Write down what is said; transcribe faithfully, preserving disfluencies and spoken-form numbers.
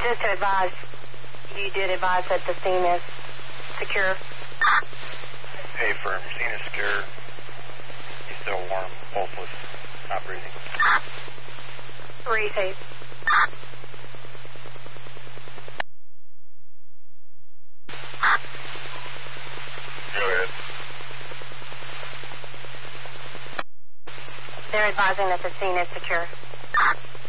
Just to advise, you did advise that the scene is secure. Hey, firm. Scene is secure. He's still warm, pulseless, not breathing. Receive. Go ahead. They're advising that the scene is secure.